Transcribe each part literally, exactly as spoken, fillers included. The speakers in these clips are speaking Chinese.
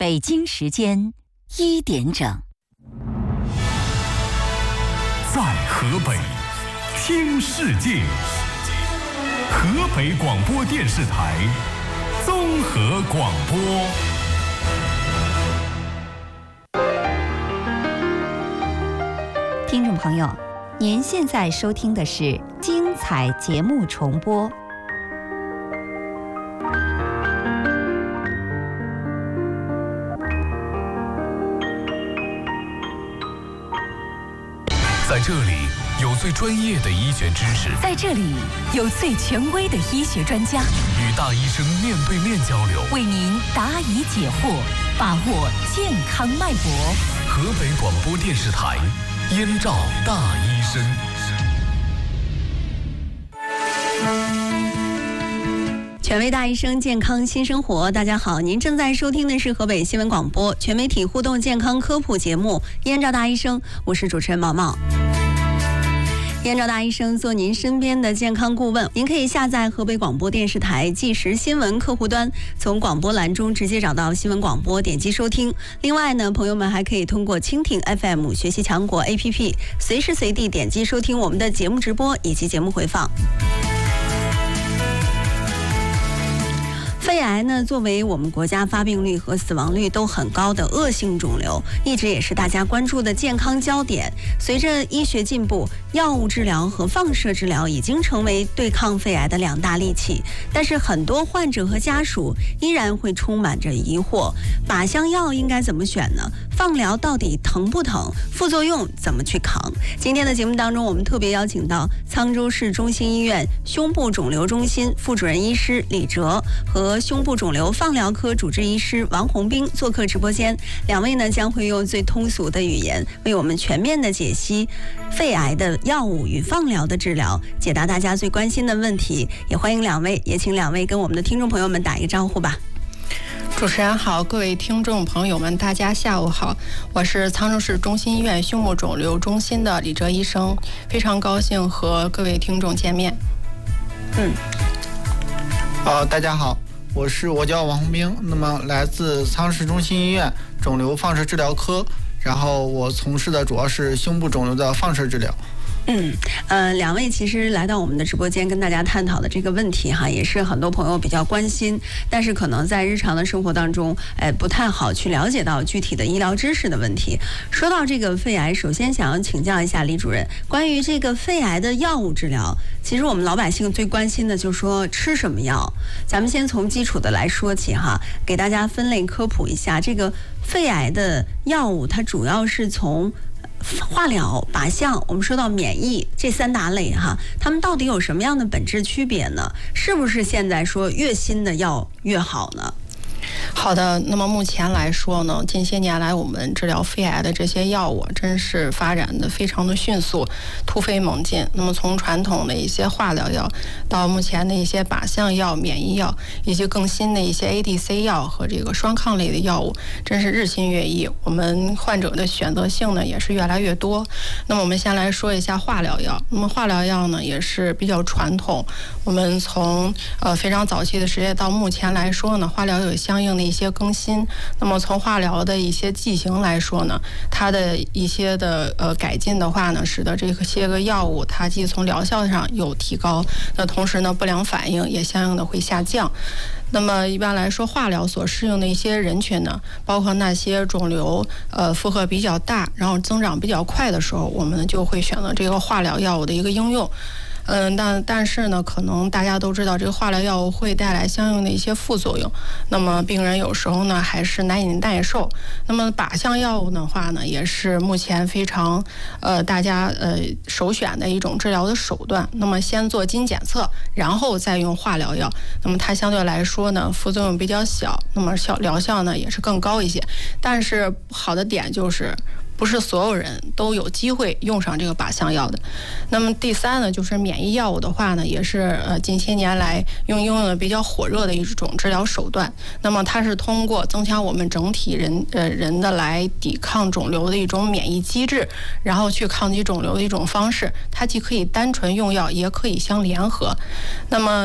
北京时间一点整。 在河北听世界，河北广播电视台综合广播。 听众朋友，您现在收听的是精彩节目重播。 在这里有最专业的医学知识， 在这里有最权威的医学专家， 与大医生面对面交流， 为您答疑解惑，把握健康脉搏。 河北广播电视台燕赵大医生。 权威大医生，健康新生活。大家好，您正在收听的是河北新闻广播全媒体互动健康科普节目《燕赵大医生》，我是主持人毛毛。燕赵大医生做您身边的健康顾问，您可以下载河北广播电视台即时新闻客户端，从广播栏中直接找到新闻广播，点击收听。另外呢，朋友们还可以通过蜻蜓 F M 学习强国 A P P， 随时随地点击收听我们的节目直播以及节目回放。肺癌呢，作为我们国家发病率和死亡率都很高的恶性肿瘤，一直也是大家关注的健康焦点。随着医学进步，药物治疗和放射治疗已经成为对抗肺癌的两大利器，但是很多患者和家属依然会充满着疑惑：靶向药应该怎么选呢？放疗到底疼不疼？副作用怎么去扛？今天的节目当中，我们特别邀请到沧州市中心医院胸部肿瘤中心副主任医师李哲和胸部肿瘤放疗科主治医师王红兵做客直播间。两位呢将会用最通俗的语言为我们全面的解析肺癌的药物与放疗的治疗，解答大家最关心的问题。也欢迎两位，也请两位跟我们的听众朋友们打一个招呼吧。 主持人好，各位听众朋友们，大家下午好，我是沧州市中心医院胸部肿瘤中心的李哲医生，非常高兴和各位听众见面。 嗯， 呃，大家好，我是我叫王红兵，那么来自沧州市中心医院肿瘤放射治疗科，然后我从事的主要是胸部肿瘤的放射治疗。 嗯，呃，两位其实来到我们的直播间跟大家探讨的这个问题哈，也是很多朋友比较关心，但是可能在日常的生活当中，哎，不太好去了解到具体的医疗知识的问题。说到这个肺癌，首先想要请教一下李主任，关于这个肺癌的药物治疗，其实我们老百姓最关心的就是说吃什么药。咱们先从基础的来说起哈，给大家分类科普一下，这个肺癌的药物它主要是从化疗、靶向，我们说到免疫这三大类哈，它们到底有什么样的本质区别呢？是不是现在说越新的药越好呢？ 好的，那么目前来说呢，近些年来我们治疗肺癌的这些药物真是发展的非常的迅速，突飞猛进。那么从传统的一些化疗药到目前的一些靶向药、免疫药，以及更新的一些 A D C 药和这个双抗类的药物，真是日新月异。我们患者的选择性呢也是越来越多。那么我们先来说一下化疗药。那么化疗药呢也是比较传统，我们从呃非常早期的时间到目前来说呢，化疗有相应的一些更新。那么从化疗的一些剂型来说呢，它的一些的呃改进的话呢，使得这些个药物它既从疗效上有提高，那同时呢不良反应也相应的会下降。那么一般来说，化疗所适应的一些人群呢，包括那些肿瘤呃负荷比较大，然后增长比较快的时候，我们就会选择这个化疗药物的一个应用。嗯，但但是呢，可能大家都知道，这个化疗药物会带来相应的一些副作用。那么病人有时候呢还是难以耐受。那么靶向药物的话呢，也是目前非常呃大家呃首选的一种治疗的手段。那么先做基因检测，然后再用化疗药。那么它相对来说呢，副作用比较小，那么效疗效呢也是更高一些。但是好的点就是，不是所有人都有机会用上这个靶向药的。那么第三呢，就是免疫药物的话呢，也是呃近些年来用应用的比较火热的一种治疗手段。那么它是通过增强我们整体人呃人的来抵抗肿瘤的一种免疫机制，然后去抗击肿瘤的一种方式。它既可以单纯用药，也可以相联合。那么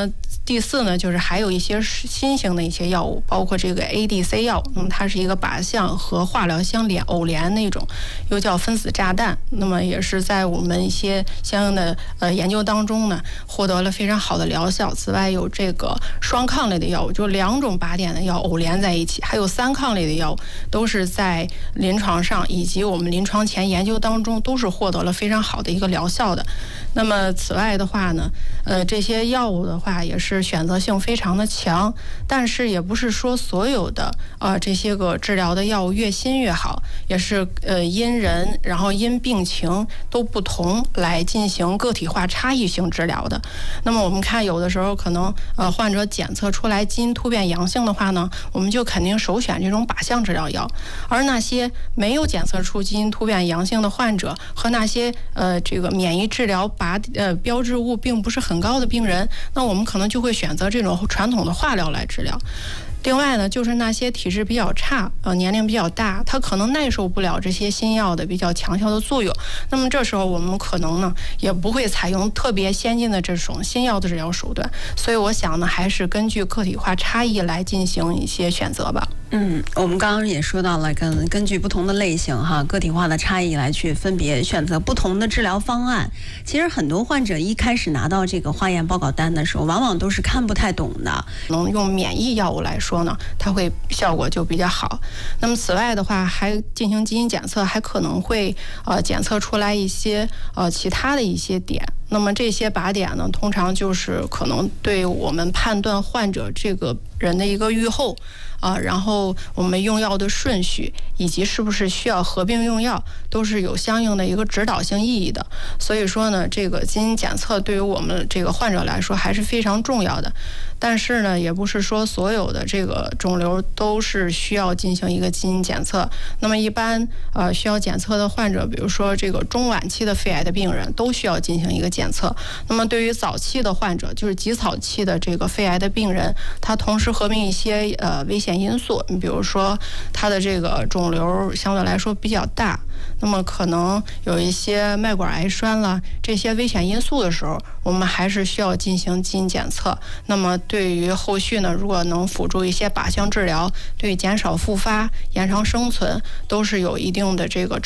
第四呢，就是还有一些新型的一些药物，包括这个 A D C 药，那么它是一个靶向和化疗相连偶联那种，又叫分子炸弹。那么也是在我们一些相应的呃研究当中呢，获得了非常好的疗效。此外，有这个双抗类的药物，就两种靶点的药偶联在一起，还有三抗类的药物，都是在临床上以及我们临床前研究当中都是获得了非常好的一个疗效的。那么此外的话呢，呃，这些药物的话也是选择性非常的强，但是也不是说所有的呃这些个治疗的药物越新越好，也是呃因人然后因病情都不同来进行个体化差异性治疗的。那么我们看有的时候可能呃患者检测出来基因突变阳性的话呢，我们就肯定首选这种靶向治疗药，而那些没有检测出基因突变阳性的患者和那些呃这个免疫治疗靶呃标志物并不是很高的病人，那我们可能就会选择这种传统的化疗来治疗。另外呢，就是那些体质比较差、呃年龄比较大，他可能耐受不了这些新药的比较强效的作用。那么这时候我们可能呢，也不会采用特别先进的这种新药的治疗手段。所以我想呢，还是根据个体化差异来进行一些选择吧。 嗯，我们刚刚也说到了，根根据不同的类型哈，个体化的差异来去分别选择不同的治疗方案。其实很多患者一开始拿到这个化验报告单的时候，往往都是看不太懂的。 能用免疫药物来说呢，它会效果就比较好。那么此外的话，还进行基因检测，还可能会呃检测出来一些呃其他的一些点。那么这些靶点呢，通常就是可能对我们判断患者这个人的一个预后啊、呃，然后我们用药的顺序以及是不是需要合并用药，都是有相应的一个指导性意义的。所以说呢，这个基因检测对于我们这个患者来说还是非常重要的。但是呢，也不是说所有的这个肿瘤都是需要进行一个基因检测。那么一般呃需要检测的患者，比如说这个中晚期的肺癌的病人，都需要进行一个检测。那么对于早期的患者，就是极早期的这个肺癌的病人，他同时合并一些呃危险因素，你比如说他的这个肿瘤相对来说比较大，那么可能有一些脉管癌栓了这些危险因素的时候，我们还是需要进行基因检测。那么对于后续呢，如果能辅助一些靶向治疗，对减少复发、延长生存，都是有一定的这个